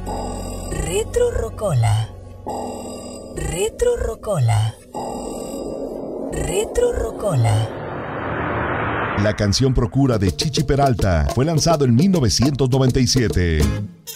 Retro Rocola. Retro Rocola. Retro Rocola. La canción Procura de Chichi Peralta fue lanzado en 1997.